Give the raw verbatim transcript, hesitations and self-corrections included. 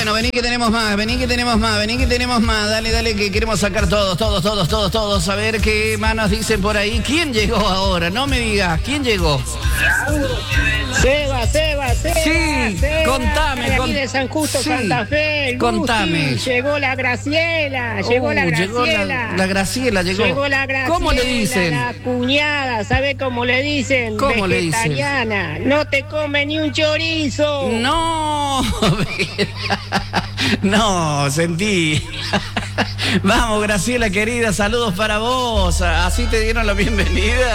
Bueno, vení que tenemos más, vení que tenemos más, vení que tenemos más. Dale, dale, que queremos sacar todos, todos, todos, todos, todos. A ver qué manos dicen por ahí. ¿Quién llegó ahora? No me digas, ¿quién llegó? Seba, Seba, Seba. Sí, Seba, contame. de Con... aquí de San Justo, sí, Santa Fe. Lucy, contame. llegó la Graciela, llegó Uh, la llegó Graciela. la, la Graciela, llegó. Llegó la Graciela. ¿Cómo le dicen? La cuñada, ¿sabe cómo le dicen? ¿Cómo le dicen? Vegetariana. No te come ni un chorizo. No, no, sentí. Vamos, Graciela querida, saludos para vos. Así te dieron la bienvenida.